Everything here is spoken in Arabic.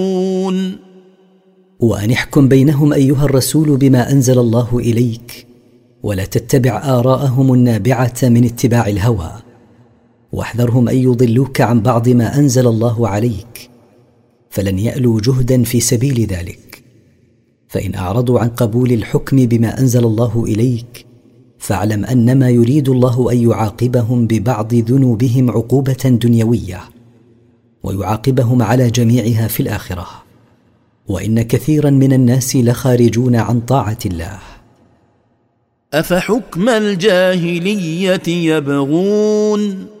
وأن احكم بينهم أيها الرسول بما أنزل الله إليك، ولا تتبع آراءهم النابعة من اتباع الهوى، واحذرهم أن يضلوك عن بعض ما أنزل الله عليك، فلن يألوا جهدا في سبيل ذلك. فإن أعرضوا عن قبول الحكم بما أنزل الله إليك، فاعلم أنما يريد الله أن يعاقبهم ببعض ذنوبهم عقوبة دنيوية، ويعاقبهم على جميعها في الآخرة، وإن كثيرا من الناس لخارجون عن طاعة الله. أفحكم الجاهلية يبغون